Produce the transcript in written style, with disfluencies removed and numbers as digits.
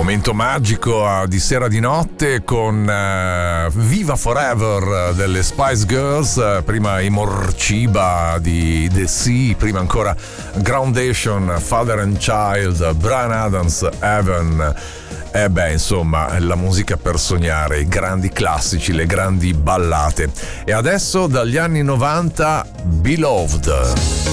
Momento magico di sera di notte con Viva Forever delle Spice Girls, prima i Morciba di The Sea, prima ancora Groundation, Father and Child, Bryan Adams, Heaven. E beh, insomma, la musica per sognare, i grandi classici, le grandi ballate. E adesso dagli anni 90, Beloved.